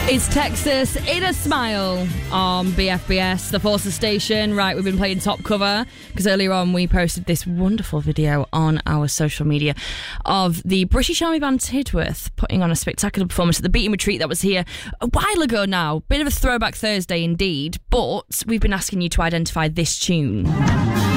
It's Texas in a Smile on BFBS, the Forces station. Right, we've been playing Top Cover because earlier on we posted this wonderful video on our social media of the British Army Band Tidworth putting on a spectacular performance at the Beating Retreat that was here a while ago now. Bit of a throwback Thursday indeed, but we've been asking you to identify this tune.